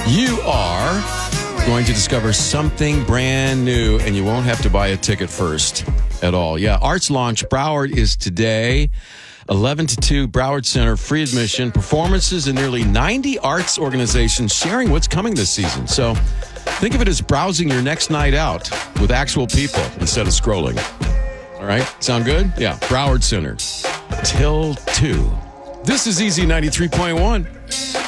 You are going to discover something brand new, and you won't have to buy a ticket first at all. Yeah, Arts Launch Broward is today, 11 to 2, Broward Center, free admission, performances in nearly 90 arts organizations sharing what's coming this season. So think of it as browsing your next night out with actual people instead of scrolling. All right, sound good? Yeah, Broward Center, till 2. This is Easy 93.1.